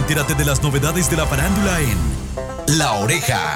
Entérate de las novedades de la farándula en La Oreja.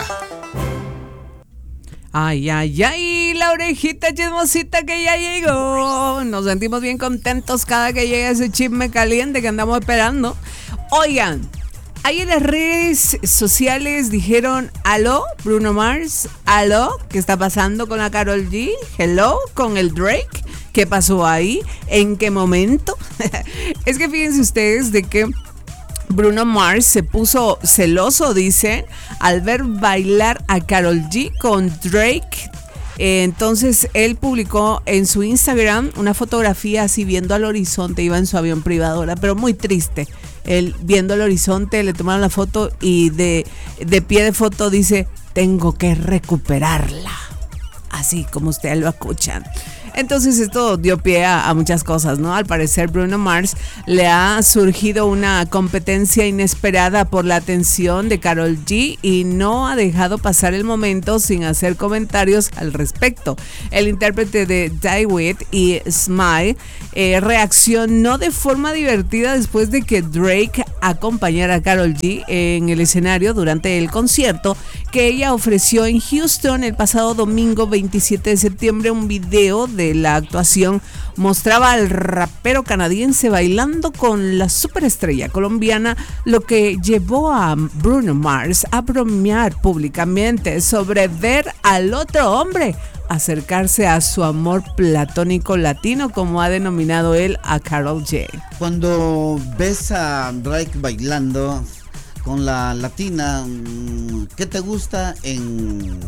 Ay, ay, ay, la orejita chismosita que ya llegó. Nos sentimos bien contentos cada que llega ese chisme caliente que andamos esperando. Oigan, ahí en las redes sociales dijeron, aló, Bruno Mars, aló, ¿qué está pasando con la Karol G? Hello, con el Drake, ¿qué pasó ahí? ¿En qué momento? Es que fíjense ustedes de que Bruno Mars se puso celoso, dicen, al ver bailar a Karol G con Drake. Entonces él publicó en su Instagram una fotografía así viendo al horizonte, iba en su avión privado, pero muy triste. Él viendo el horizonte, le tomaron la foto y de pie de foto dice, tengo que recuperarla. Así como ustedes lo escuchan. Entonces esto dio pie a muchas cosas, ¿no? Al parecer Bruno Mars le ha surgido una competencia inesperada por la atención de Karol G y no ha dejado pasar el momento sin hacer comentarios al respecto. El intérprete de Die With y Smile reaccionó de forma divertida después de que Drake acompañara a Karol G en el escenario durante el concierto que ella ofreció en Houston el pasado domingo 27 de septiembre. Un video de la actuación mostraba al rapero canadiense bailando con la superestrella colombiana, lo que llevó a Bruno Mars a bromear públicamente sobre ver al otro hombre acercarse a su amor platónico latino, como ha denominado él a Karol G. Cuando ves a Drake bailando con la latina, ¿qué te gusta en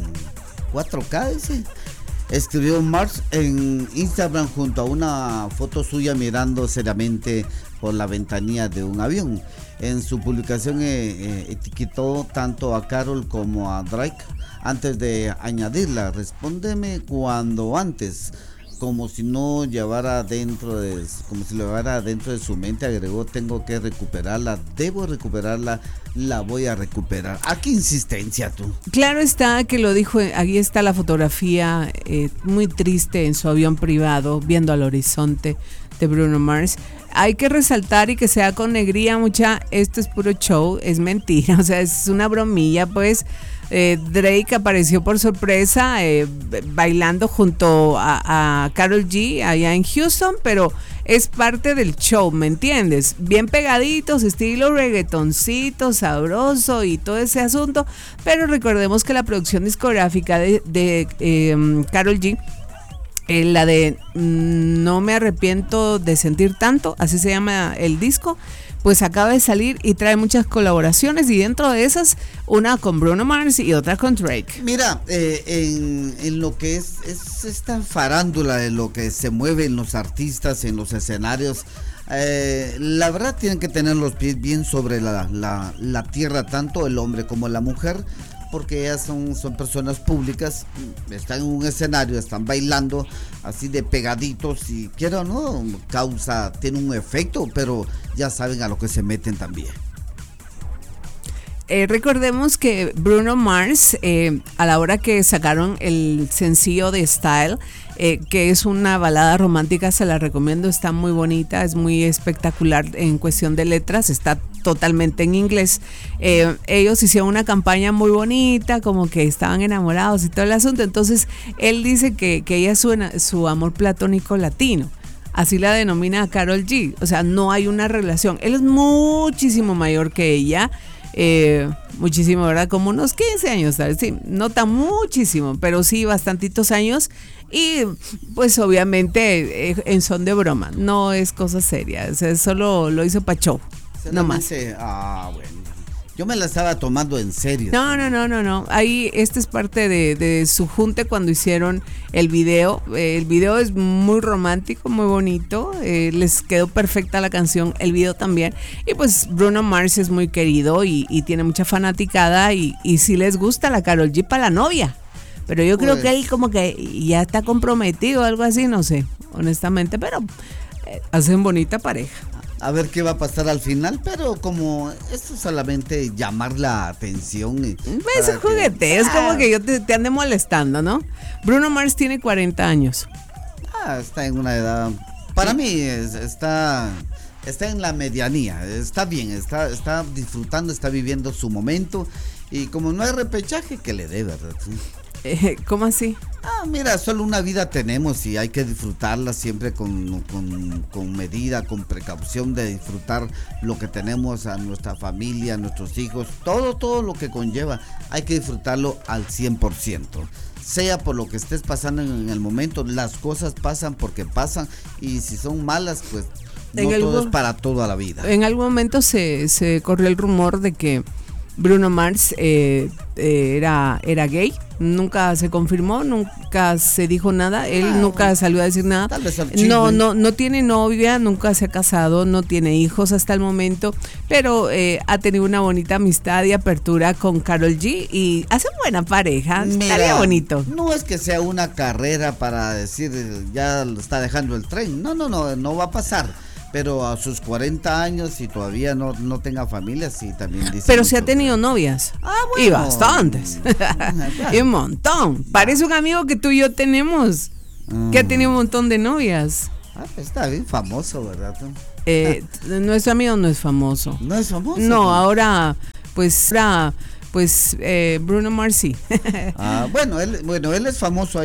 4K ese? Escribió Mars en Instagram junto a una foto suya mirando seriamente por la ventanilla de un avión. En su publicación etiquetó tanto a Karol como a Drake antes de añadirla, respóndeme cuando antes, como si lo llevara dentro de su mente, agregó, tengo que recuperarla, debo recuperarla, la voy a recuperar. ¿A qué insistencia tú? Claro está que lo dijo, aquí está la fotografía muy triste en su avión privado, viendo al horizonte de Bruno Mars. Hay que resaltar y que sea con alegría, mucha, esto es puro show, es mentira, o sea, es una bromilla, pues. Drake apareció por sorpresa bailando junto a Karol G allá en Houston, pero es parte del show, ¿me entiendes? Bien pegaditos, estilo reggaetoncito, sabroso y todo ese asunto, pero recordemos que la producción discográfica de Karol G, la de No me arrepiento de sentir tanto, así se llama el disco, pues acaba de salir y trae muchas colaboraciones, y dentro de esas una con Bruno Mars y otra con Drake. Mira, en lo que es esta farándula, en lo que se mueven los artistas en los escenarios, la verdad tienen que tener los pies bien sobre la tierra, tanto el hombre como la mujer, porque ellas son personas públicas, están en un escenario, están bailando así de pegaditos, y quiero no, tiene un efecto, pero ya saben a lo que se meten también. Recordemos que Bruno Mars, a la hora que sacaron el sencillo de Style, que es una balada romántica, se la recomiendo, está muy bonita, es muy espectacular en cuestión de letras, está totalmente en inglés. Ellos hicieron una campaña muy bonita, como que estaban enamorados y todo el asunto. Entonces él dice que ella es su amor platónico latino, así la denomina a Karol G, o sea, no hay una relación. Él es muchísimo mayor que ella, muchísimo, ¿verdad? Como unos 15 años, ¿sabes? Sí, no tan muchísimo, pero sí bastantitos años, y pues obviamente en son de broma, no es cosa seria, o sea, solo lo hizo pa' show, no más. Bueno, yo me la estaba tomando en serio. No, ahí esta es parte de su junte cuando hicieron el video. El video es muy romántico, muy bonito, les quedó perfecta la canción, el video también, y pues Bruno Mars es muy querido y tiene mucha fanaticada, y sí les gusta la Karol G para la novia, pero yo creo que él como que ya está comprometido o algo así, no sé, honestamente, pero hacen bonita pareja. A ver qué va a pasar al final, pero como esto es solamente llamar la atención. Es juguete, es como que yo te ande molestando, ¿no? Bruno Mars tiene 40 años. Está en una edad, para mí está está en la medianía, está bien, está disfrutando, está viviendo su momento y como no hay repechaje, que le dé, ¿verdad? ¿Cómo así? Mira, solo una vida tenemos y hay que disfrutarla siempre con medida, con precaución de disfrutar lo que tenemos, a nuestra familia, a nuestros hijos, todo lo que conlleva, hay que disfrutarlo al 100%. Sea por lo que estés pasando en el momento, las cosas pasan porque pasan y si son malas, pues no todo es para toda la vida. En algún momento se corrió el rumor de que Bruno Mars era gay. Nunca se confirmó, nunca se dijo nada, él nunca salió a decir nada. Tal vez no tiene novia, nunca se ha casado, no tiene hijos hasta el momento, pero ha tenido una bonita amistad y apertura con Karol G y hacen buena pareja. Mira, estaría bonito. No es que sea una carrera para decir ya lo está dejando el tren, no va a pasar. Pero a sus 40 años y todavía no tenga familia, sí, también dice. Pero sí ha tenido novias. Bueno. Y bastantes. Y un montón. Parece un amigo que tú y yo tenemos, que ha tenido un montón de novias. Está bien famoso, ¿verdad? Nuestro amigo no es famoso. ¿No es famoso? No, ahora, Bruno Mars sí. Bueno, él es famoso ahí.